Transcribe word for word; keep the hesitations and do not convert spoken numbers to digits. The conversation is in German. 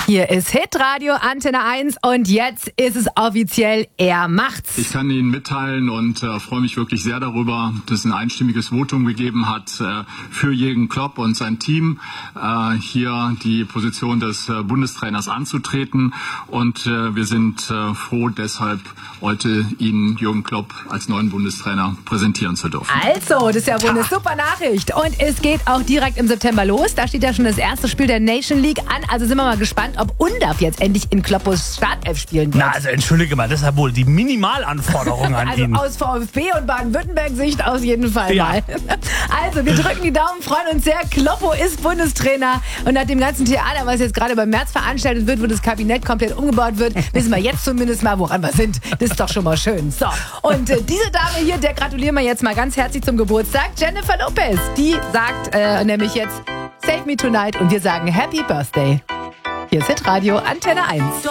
Hier ist Hitradio Antenne eins und jetzt ist es offiziell, er macht's. Ich kann Ihnen mitteilen und äh, freue mich wirklich sehr darüber, dass es ein einstimmiges Votum gegeben hat äh, für Jürgen Klopp und sein Team, äh, hier die Position des äh, Bundestrainers anzutreten. Und äh, wir sind äh, froh, deshalb heute Ihnen Jürgen Klopp als neuen Bundestrainer präsentieren zu dürfen. Also, das ist ja wohl eine super Nachricht. Und es geht auch direkt im September los. Da steht ja schon das erste Spiel der Nation League an. Also sind wir mal gespannt, ob Undav jetzt endlich in Kloppos Startelf spielen wird. Na, also entschuldige mal, das ist ja wohl die Minimalanforderung an also ihn. Aus VfB und Baden-Württemberg-Sicht aus jeden Fall Ja. mal. Also, wir drücken die Daumen, freuen uns sehr. Kloppo ist Bundestrainer und nach dem ganzen Theater, was jetzt gerade beim März veranstaltet wird, wo das Kabinett komplett umgebaut wird, wissen wir jetzt zumindest mal, woran wir sind. Das ist doch schon mal schön. So, und äh, diese Dame hier, der gratulieren wir jetzt mal ganz herzlich zum Geburtstag. Jennifer Lopez, die sagt äh, nämlich jetzt Save Me Tonight und wir sagen Happy Birthday. Hier ist Hitradio Antenne eins.